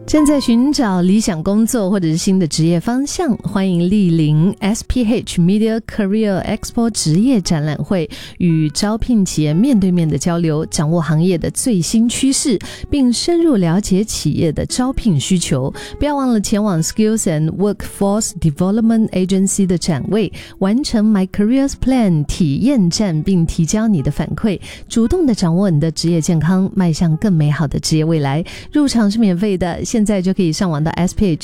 正在寻找理想工作或者是新的职业方向，欢迎莅临 SPH Media Career Expo 职业展览会，与招聘企业面对面的交流，掌握行业的最新趋势，并深入了解企业的招聘需求。不要忘了前往 Skills and Workforce Development Agency 的展位，完成 My Careers Plan 体验站，并提交你的反馈，主动的掌握你的职业健康，迈向更美好的职业未来。入场是免费的，现在就可以上网到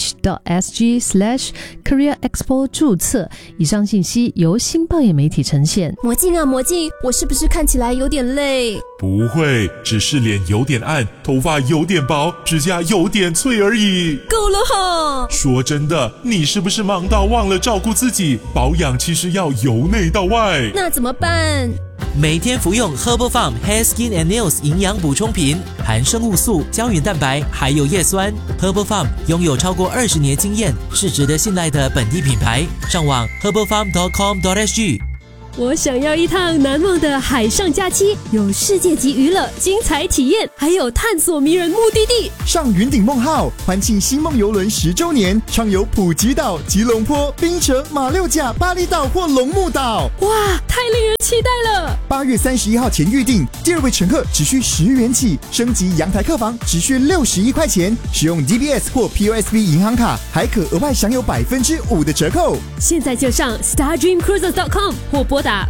sph.sg/careerexpo 注册。以上信息由新报业媒体呈现。 魔镜啊魔镜，我是不是看起来有点累？ 不会，只是脸有点暗，头发有点薄，指甲有点脆而已。 够了哈！ 说真的，你是不是忙到忘了照顾自己？保养其实要由内到外。 那怎么办？ 每天服用 Herbal Farm Hair Skin and Nails 营养补充品，含生物素、胶原蛋白，还有叶酸。Herbal Farm 拥有超过20年经验，是值得信赖的本地品牌。上网 herbalfarm.com.sg。 我想要一趟难忘的海上假期，有世界级娱乐、精彩体验，还有探索迷人目的地。 上云顶梦号，欢庆星梦邮轮10周年，畅游普吉岛、吉隆坡、槟城、马六甲、巴厘岛或龙目岛。 哇，太令人期待了 ！8月31号前预订，第2位乘客只需10元起，升级阳台客房只需61块钱，使用 DBS 或 POSB 银行卡，还可额外享有5%的折扣。 现在就上 StarDreamCruises.com 或拨打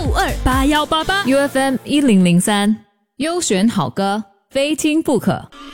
800-852-8188 UFM 1003，优选好歌，非听不可。